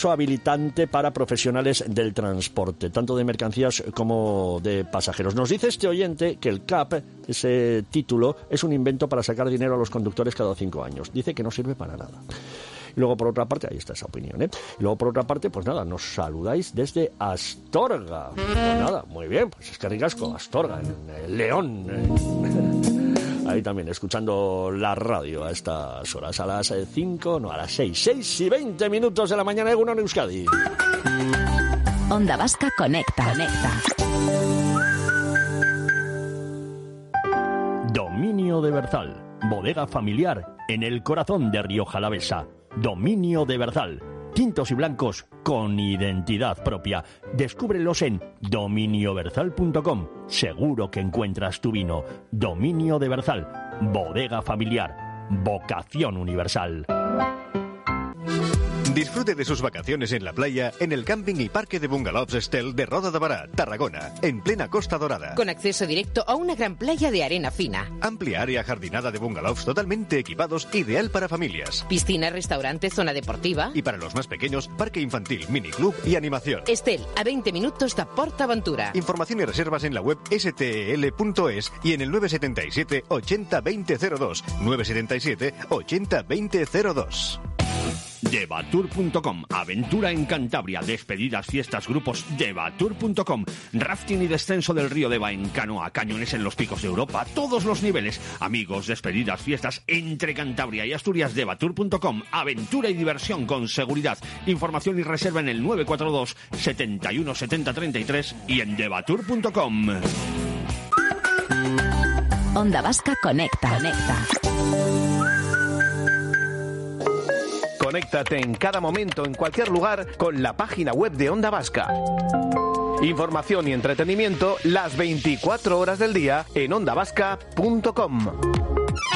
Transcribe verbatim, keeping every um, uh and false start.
habilitante para profesionales del transporte, tanto de mercancías como de pasajeros. Nos dice este oyente que el C A P, ese título, es un invento para sacar dinero a los conductores cada cinco años. Dice que no sirve para nada. Y luego, por otra parte, ahí está esa opinión, ¿eh? Y luego, por otra parte, pues nada, nos saludáis desde Astorga. Pues nada, muy bien, pues es que ricasco, Astorga, en el León. ¿eh? Ahí también, escuchando la radio a estas horas, a las cinco, no, a las seis, seis y veinte minutos de la mañana, en Egunon Euskadi. Onda Vasca Conecta. Conecta. Dominio de Berzal, bodega familiar en el corazón de Rioja Alavesa. Dominio de Berzal, tintos y blancos con identidad propia. Descúbrelos en dominio berzal punto com. Seguro que encuentras tu vino. Dominio de Berzal, bodega familiar, vocación universal. Disfrute de sus vacaciones en la playa en el camping y parque de bungalows Estel de Roda de Bará, Tarragona, en plena Costa Dorada. Con acceso directo a una gran playa de arena fina. Amplia área jardinada de bungalows totalmente equipados, ideal para familias. Piscina, restaurante, zona deportiva. Y para los más pequeños, parque infantil, miniclub y animación. Estel, a veinte minutos de PortAventura. Información y reservas en la web ese te ele punto es y en el nueve siete siete, ochenta, veinte cero dos. nueve siete siete, ochenta, veinte cero dos. Devatur punto com, aventura en Cantabria, despedidas, fiestas, grupos. Devatur punto com, rafting y descenso del río Deva en canoa, cañones en los picos de Europa, todos los niveles. Amigos, despedidas, fiestas entre Cantabria y Asturias. Devatur punto com, aventura y diversión con seguridad. Información y reserva en el nueve cuatro dos, setenta y uno, setenta, treinta y tres y en devatur punto com. Onda Vasca Conecta. Conecta. Conéctate en cada momento, en cualquier lugar, con la página web de Onda Vasca. Información y entretenimiento las veinticuatro horas del día en onda vasca punto com.